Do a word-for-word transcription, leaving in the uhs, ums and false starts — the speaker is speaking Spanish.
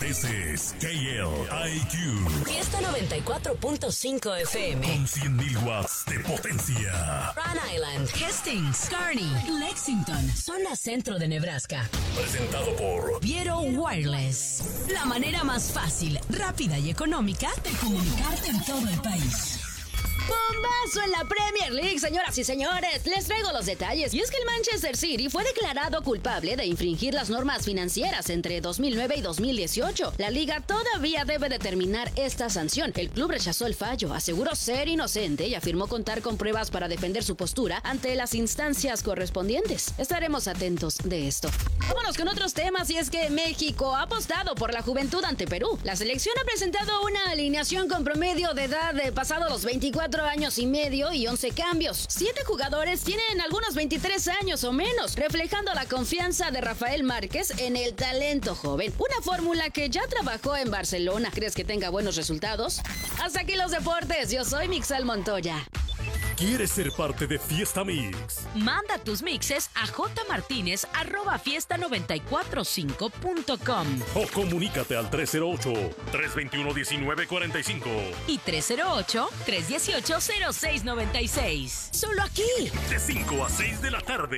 This is K L I Q. Fiesta noventa y cuatro punto cinco F M. Con cien mil watts de potencia. Rhode Island, Hastings, Kearney, Lexington, zona centro de Nebraska. Presentado por Viero Wireless. La manera más fácil, rápida y económica de comunicarte en todo el país. ¡Bombazo en la Premier League, señoras y señores! Les traigo los detalles. Y es que el Manchester City fue declarado culpable de infringir las normas financieras entre dos mil nueve y dos mil dieciocho. La liga todavía debe determinar esta sanción. El club rechazó el fallo, aseguró ser inocente y afirmó contar con pruebas para defender su postura ante las instancias correspondientes. Estaremos atentos de esto. Vámonos con otros temas, y es que México ha apostado por la juventud ante Perú. La selección ha presentado una alineación con promedio de edad de pasado los veinticuatro años y medio y once cambios. Siete jugadores tienen algunos veintitrés años o menos, reflejando la confianza de Rafael Márquez en el talento joven. Una fórmula que ya trabajó en Barcelona. ¿Crees que tenga buenos resultados? Hasta aquí los deportes. Yo soy Mixal Montoya. ¿Quieres ser parte de Fiesta Mix? Manda tus mixes a jmartinez arroba fiesta noventa y cuatro punto cinco punto com O comunícate al tres cero ocho, tres dos uno, uno nueve cuatro cinco y tres cero ocho, tres uno ocho, cero seis nueve seis. Solo aquí. De cinco a seis de la tarde.